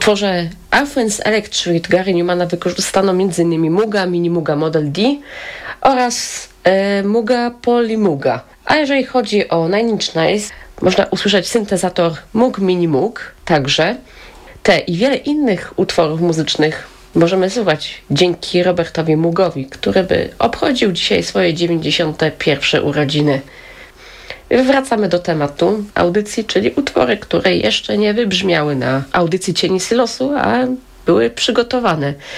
utworze Alphonse Electric Gary Newmana wykorzystano m.in. Mooga, Mini Mooga Model D oraz Mooga Polymuga. A jeżeli chodzi o Nine Inch Nails, można usłyszeć syntezator Moog Mini Moog także. Te i wiele innych utworów muzycznych możemy słuchać dzięki Robertowi Moogowi, który by obchodził dzisiaj swoje 91. urodziny. Wracamy do tematu audycji, czyli utwory, które jeszcze nie wybrzmiały na audycji Cieni Silosu, a były przygotowane.